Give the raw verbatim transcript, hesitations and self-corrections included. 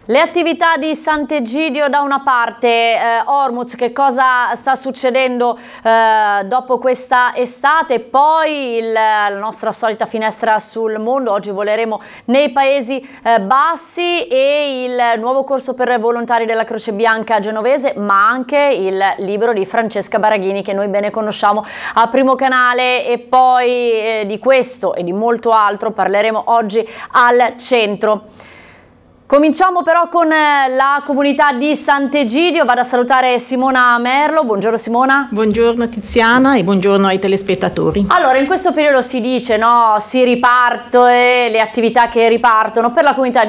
Le attività di Sant'Egidio da una parte, eh, Ormuz, che cosa sta succedendo eh, dopo questa estate? Poi il, la nostra solita finestra sul mondo, oggi voleremo nei Paesi eh, Bassi, e il nuovo corso per volontari della Croce Bianca genovese, ma anche il libro di Francesca Baraghini che noi bene conosciamo a Primo Canale, e poi eh, di questo e di molto altro parleremo oggi al centro. Cominciamo però con la comunità di Sant'Egidio. Vado a salutare Simona Merlo. Buongiorno Simona. Buongiorno Tiziana e buongiorno ai telespettatori. Allora, in questo periodo si dice, no, si riparte, le attività che ripartono. Per la comunità